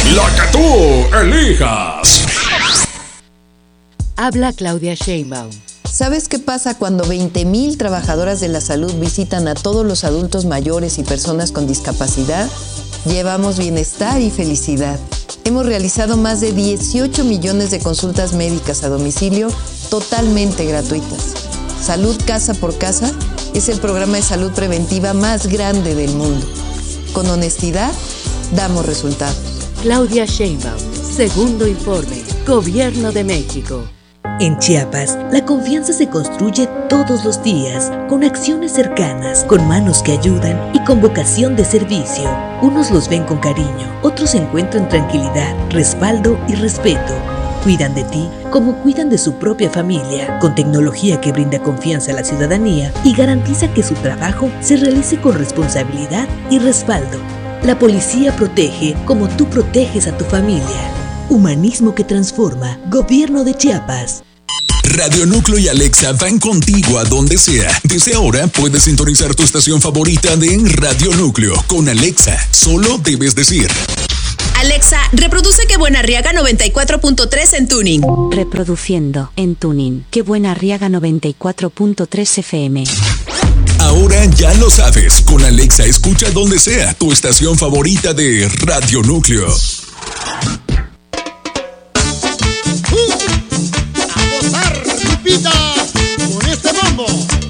La que tú elijas. Habla Claudia Sheinbaum. ¿Sabes qué pasa cuando 20,000 trabajadoras de la salud visitan a todos los adultos mayores y personas con discapacidad? Llevamos bienestar y felicidad. Hemos realizado más de 18 millones de consultas médicas a domicilio totalmente gratuitas. Salud Casa por Casa es el programa de salud preventiva más grande del mundo. Con honestidad, damos resultados. Claudia Sheinbaum, segundo informe, Gobierno de México. En Chiapas, la confianza se construye todos los días, con acciones cercanas, con manos que ayudan y con vocación de servicio. Unos los ven con cariño, otros encuentran tranquilidad, respaldo y respeto. Cuidan de ti como cuidan de su propia familia, con tecnología que brinda confianza a la ciudadanía y garantiza que su trabajo se realice con responsabilidad y respaldo. La policía protege como tú proteges a tu familia. Humanismo que transforma. Gobierno de Chiapas. Radio Núcleo y Alexa van contigo a donde sea. Desde ahora puedes sintonizar tu estación favorita de Radio Núcleo con Alexa. Solo debes decir: Alexa, reproduce Que Buena Arriaga 94.3 en tuning. Reproduciendo en tuning Que Buena Arriaga 94.3 FM. Ahora ya lo sabes. Con Alexa escucha donde sea tu estación favorita de Radio Núcleo. Con este bombo.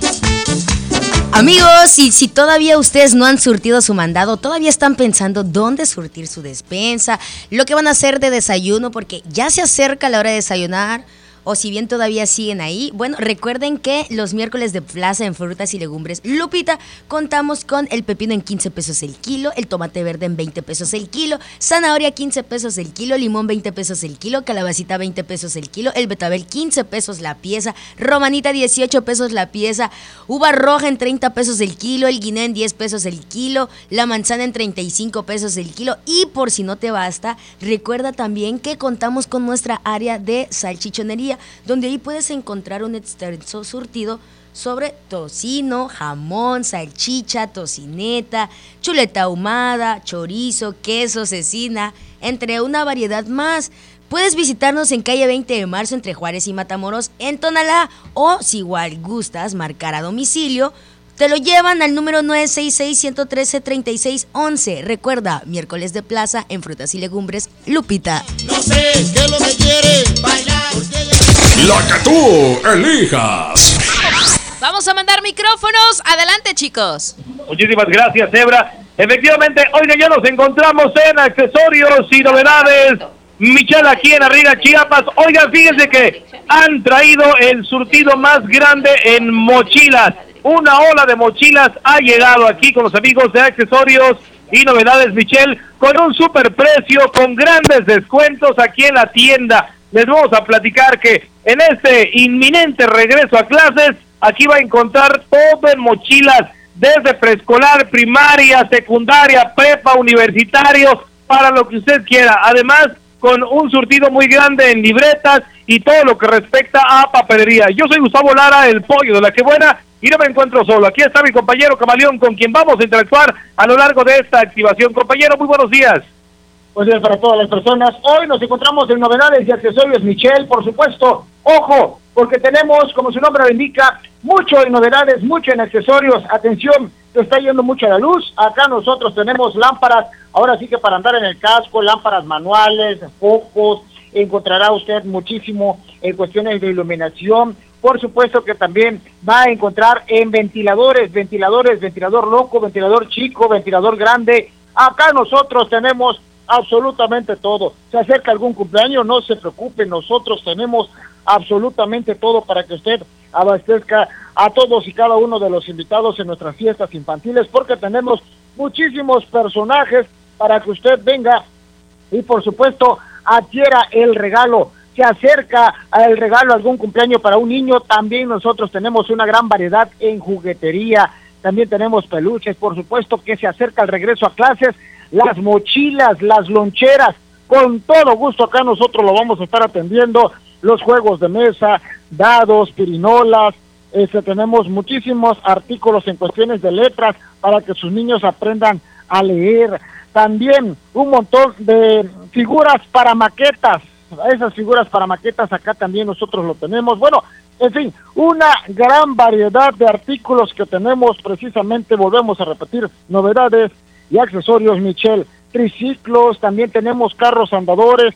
Amigos, y si todavía ustedes no han surtido su mandado, todavía están pensando dónde surtir su despensa, lo que van a hacer de desayuno, porque ya se acerca la hora de desayunar, o si bien todavía siguen ahí, bueno, recuerden que los miércoles de plaza en frutas y legumbres Lupita contamos con el pepino en 15 pesos el kilo, el tomate verde en 20 pesos el kilo, zanahoria 15 pesos el kilo, limón 20 pesos el kilo, calabacita 20 pesos el kilo, el betabel 15 pesos la pieza, romanita 18 pesos la pieza, uva roja en 30 pesos el kilo, el guineo en 10 pesos el kilo, la manzana en 35 pesos el kilo. Y por si no te basta, recuerda también que contamos con nuestra área de salchichonería, donde ahí puedes encontrar un extenso surtido sobre tocino, jamón, salchicha, tocineta, chuleta ahumada, chorizo, queso, cecina, entre una variedad más. Puedes visitarnos en calle 20 de marzo entre Juárez y Matamoros en Tonalá, o si igual gustas marcar a domicilio, te lo llevan al número 966-113-3611. Recuerda, miércoles de plaza en frutas y legumbres Lupita. No sé qué es lo que quiere bailar. La que tú elijas. Vamos a mandar micrófonos. Adelante, chicos. Muchísimas gracias, Zebra. Efectivamente, oiga, ya nos encontramos en accesorios y novedades Michelle aquí en Arriga, Chiapas. Oiga, fíjense que han traído el surtido más grande en mochilas. Una ola de mochilas ha llegado aquí con los amigos de accesorios y novedades Michelle, con un super precio, con grandes descuentos aquí en la tienda. Les vamos a platicar que en este inminente regreso a clases, aquí va a encontrar todo en mochilas, desde preescolar, primaria, secundaria, prepa, universitarios, para lo que usted quiera. Además, con un surtido muy grande en libretas y todo lo que respecta a papelería. Yo soy Gustavo Lara, el pollo de La Que Buena, y no me encuentro solo. Aquí está mi compañero Camaleón, con quien vamos a interactuar a lo largo de esta activación. Compañero, muy buenos días. Pues bien, para todas las personas, hoy nos encontramos en novedades y accesorios Michelle, por supuesto. Ojo, porque tenemos, como su nombre lo indica, mucho en novedades, mucho en accesorios. Atención, te está yendo mucho la luz. Acá nosotros tenemos lámparas, ahora sí que para andar en el casco, lámparas manuales, focos. Encontrará usted muchísimo en cuestiones de iluminación. Por supuesto que también va a encontrar en ventilador loco, ventilador chico, ventilador grande. Acá nosotros tenemos absolutamente todo. Se acerca algún cumpleaños, no se preocupe, nosotros tenemos absolutamente todo para que usted abastezca a todos y cada uno de los invitados en nuestras fiestas infantiles, porque tenemos muchísimos personajes para que usted venga y por supuesto adquiera el regalo. Se acerca el regalo, algún cumpleaños para un niño. También nosotros tenemos una gran variedad en juguetería, también tenemos peluches, por supuesto que se acerca el regreso a clases, las mochilas, las loncheras, con todo gusto acá nosotros lo vamos a estar atendiendo, los juegos de mesa, dados, pirinolas, tenemos muchísimos artículos en cuestiones de letras para que sus niños aprendan a leer, también un montón de figuras para maquetas. Esas figuras para maquetas acá también nosotros lo tenemos. Bueno, en fin, una gran variedad de artículos que tenemos. Precisamente volvemos a repetir, novedades y accesorios, Michelle. Triciclos, también tenemos carros andadores,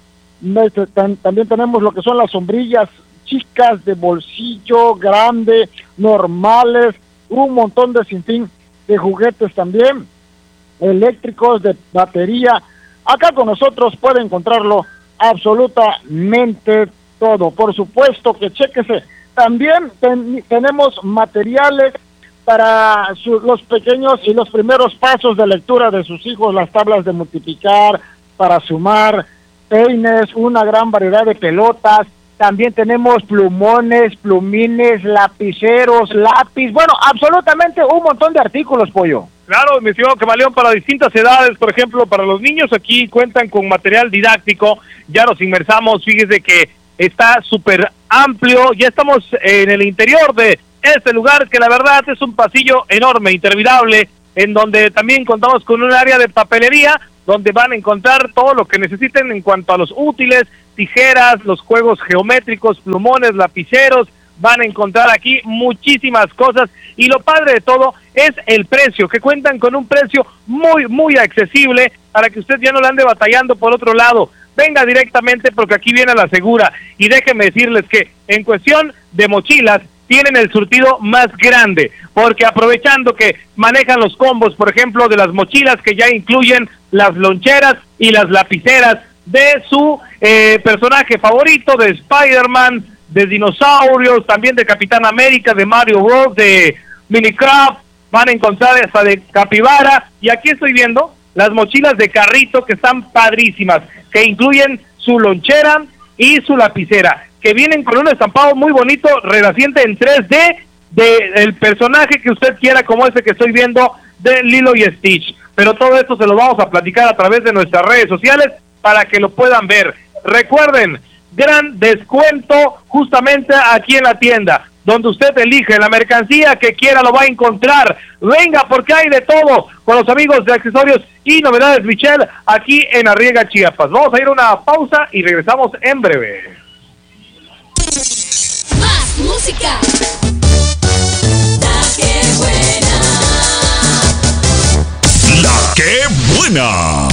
también tenemos lo que son las sombrillas chicas, de bolsillo, grande, normales, un montón de sinfín de juguetes también, eléctricos, de batería. Acá con nosotros puede encontrarlo absolutamente todo. Por supuesto que chéquese. También tenemos materiales para los pequeños y los primeros pasos de lectura de sus hijos, las tablas de multiplicar, para sumar, peines, una gran variedad de pelotas. También tenemos plumones, plumines, lapiceros, lápiz, bueno, absolutamente un montón de artículos, Pollo. Claro, mi estimado Camaleón, para distintas edades, por ejemplo, para los niños aquí cuentan con material didáctico, ya nos inmersamos, fíjese que está súper amplio, ya estamos en el interior de este lugar que la verdad es un pasillo enorme, interminable, en donde también contamos con un área de papelería, donde van a encontrar todo lo que necesiten en cuanto a los útiles, tijeras, los juegos geométricos, plumones, lapiceros. Van a encontrar aquí muchísimas cosas, y lo padre de todo es el precio, que cuentan con un precio muy accesible para que usted ya no le ande batallando por otro lado. Venga directamente, porque aquí viene la segura, y déjenme decirles que en cuestión de mochilas tienen el surtido más grande, porque aprovechando que manejan los combos, por ejemplo, de las mochilas que ya incluyen las loncheras y las lapiceras de su personaje favorito, de Spider-Man, de dinosaurios, también de Capitán América, de Mario Bros, de Minecraft, van a encontrar hasta de capibara, y aquí estoy viendo las mochilas de carrito que están padrísimas, que incluyen su lonchera y su lapicera, que vienen con un estampado muy bonito, renaciente en 3D, del personaje que usted quiera, como ese que estoy viendo de Lilo y Stitch. Pero todo esto se lo vamos a platicar a través de nuestras redes sociales para que lo puedan ver. Recuerden, gran descuento justamente aquí en la tienda, donde usted elige la mercancía que quiera, lo va a encontrar. Venga, porque hay de todo con los amigos de Accesorios y Novedades Michelle aquí en Arriaga, Chiapas. Vamos a ir a una pausa y regresamos en breve. Más música. La que buena. La que buena.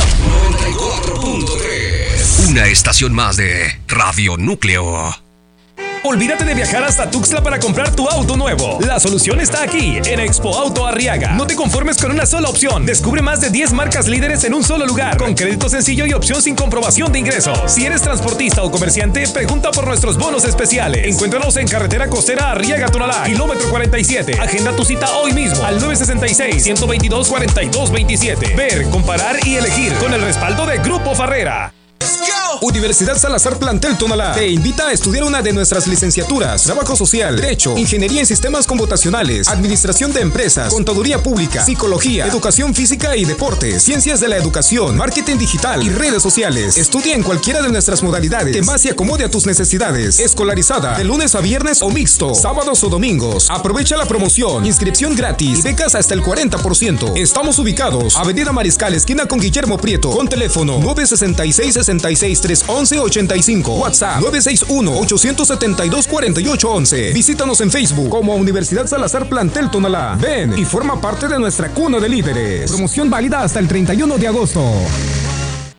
94.3. Una estación más de Radio Núcleo. Olvídate de viajar hasta Tuxtla para comprar tu auto nuevo. La solución está aquí, en Expo Auto Arriaga. No te conformes con una sola opción. Descubre más de 10 marcas líderes en un solo lugar, con crédito sencillo y opción sin comprobación de ingresos. Si eres transportista o comerciante, pregunta por nuestros bonos especiales. Encuéntranos en Carretera Costera Arriaga-Tonalá, kilómetro 47. Agenda tu cita hoy mismo al 966-122-4227. Ver, comparar y elegir con el respaldo de Grupo Farrera. Universidad Salazar Plantel Tonalá te invita a estudiar una de nuestras licenciaturas: Trabajo Social, Derecho, Ingeniería en Sistemas Computacionales, Administración de Empresas, Contaduría Pública, Psicología, Educación Física y Deportes, Ciencias de la Educación, Marketing Digital y Redes Sociales. Estudia en cualquiera de nuestras modalidades que más se acomode a tus necesidades. Escolarizada de lunes a viernes o mixto, sábados o domingos. Aprovecha la promoción, inscripción gratis y becas hasta el 40%. Estamos ubicados Avenida Mariscal, esquina con Guillermo Prieto, con teléfono 966-66-311-85, WhatsApp 961-872-4811. Visítanos en Facebook como Universidad Salazar Plantel Tonalá. Ven y forma parte de nuestra cuna de líderes. Promoción válida hasta el 31 de agosto.